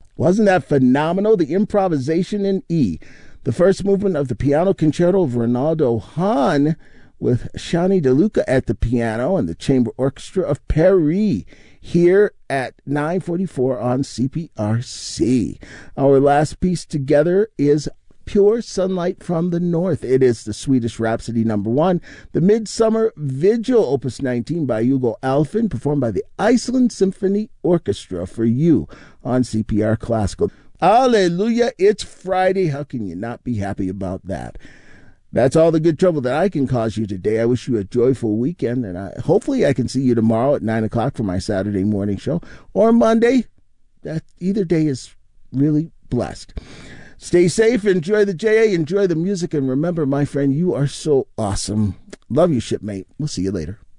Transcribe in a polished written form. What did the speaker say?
Wasn't that phenomenal? The improvisation in E. The first movement of the piano concerto of Ronaldo Hahn with Shani DeLuca at the piano and the Chamber Orchestra of Paris here at 9:44 on CPRC. Our last piece together is Pure Sunlight from the North. It is the Swedish Rhapsody #1, the Midsummer Vigil, Opus 19 by Hugo Alfin, performed by the Iceland Symphony Orchestra for you on CPR Classical. Hallelujah, it's Friday. How can you not be happy about that? That's all the good trouble that I can cause you today. I wish you a joyful weekend, and hopefully I can see you tomorrow at 9 o'clock for my Saturday morning show, or Monday. Either day is really blessed. Stay safe, enjoy the JA, enjoy the music, and remember, my friend, you are so awesome. Love you, shipmate. We'll see you later.